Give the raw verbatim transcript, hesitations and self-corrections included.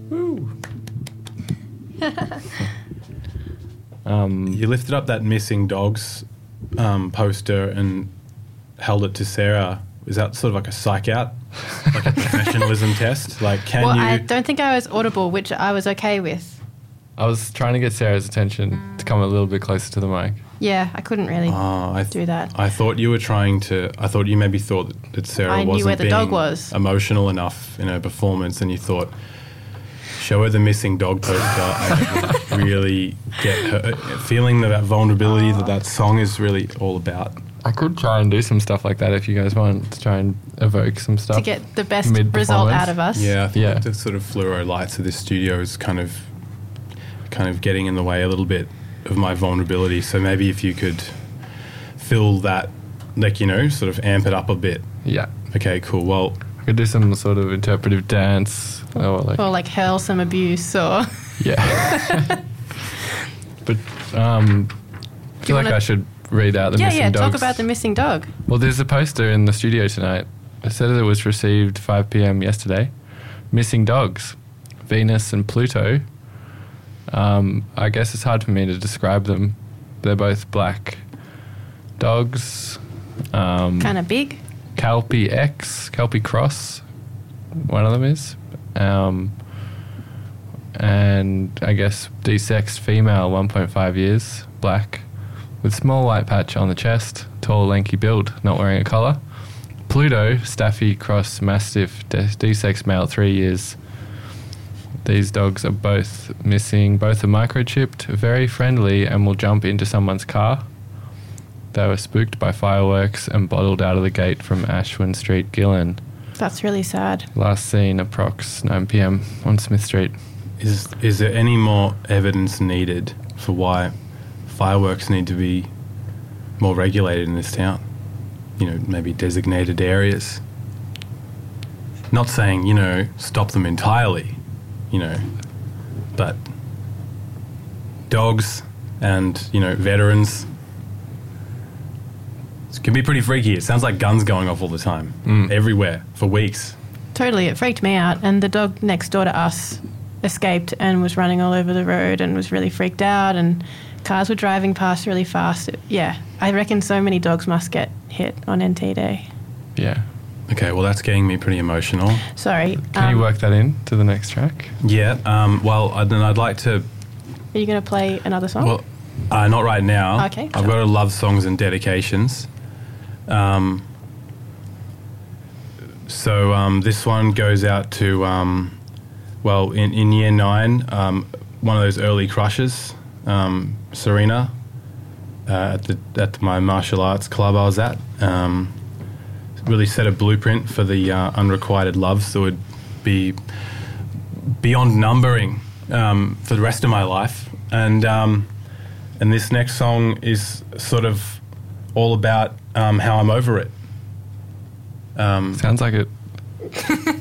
Woo. Um, You lifted up that missing dogs um, poster and held it to Sarah. Is that sort of like a psych out, like a professionalism test? Like, can well, you? I don't think I was audible, which I was okay with. I was trying to get Sarah's attention to come a little bit closer to the mic. Yeah, I couldn't really Oh, I th- do that. I thought you were trying to. I thought you maybe thought that Sarah I knew wasn't where the being dog was. emotional enough in her performance, and you thought, show her the missing dog poster and really get her feeling that, that vulnerability that that song is really all about. I could try and do some stuff like that if you guys want to try and evoke some stuff. To get the best Mid-performance. result out of us. Yeah, I think Yeah. the sort of fluoro lights of this studio is kind of, kind of getting in the way a little bit of my vulnerability. So maybe if you could fill that, like, you know, sort of amp it up a bit. Yeah. Okay, cool. Well, I could do some sort of interpretive dance or like... Or like hurl some abuse or... Yeah. But um, I feel like wanna- I should read out the yeah, missing yeah, dogs. talk about the missing dog. Well, there's a poster in the studio tonight. It said it was received five p.m. yesterday. Missing dogs, Venus and Pluto. Um, I guess it's hard for me to describe them. They're both black dogs. Um, Kind of big. Kelpie X, Kelpie Cross, one of them is. Um, and I guess desexed female, one point five years, black, with small white patch on the chest, tall, lanky build, not wearing a collar. Pluto, Staffy Cross Mastiff, de- desexed male, three years. These dogs are both missing. Both are microchipped, very friendly, and will jump into someone's car. They were spooked by fireworks and bottled out of the gate from Ashwin Street, Gillen. That's really sad. Last seen approx nine p.m. on Smith Street. is is there any more evidence needed for why fireworks need to be more regulated in this town? You know, maybe designated areas. Not saying, you know, stop them entirely, you know, but dogs and, you know, veterans. It can be pretty freaky. It sounds like guns going off all the time, Mm. everywhere, for weeks. Totally, it freaked me out. And the dog next door to us escaped and was running all over the road and was really freaked out, and cars were driving past really fast. It- yeah, I reckon so many dogs must get hit on N T Day. Yeah. Okay, well, that's getting me pretty emotional. Sorry. Can um, you work that in to the next track? Yeah, um, well, I- then I'd like to... Are you going to play another song? Well, uh, not right now. Okay, I've sure. got a love songs and dedications. Um, so um, this one goes out to, um, well, in, in year nine, um, one of those early crushes, um, Serena, uh, at the at my martial arts club I was at. Um, really set a blueprint for the uh, unrequited loves that would be beyond numbering um, for the rest of my life. And um, and this next song is sort of all about um, how I'm over it. Um, Sounds like it.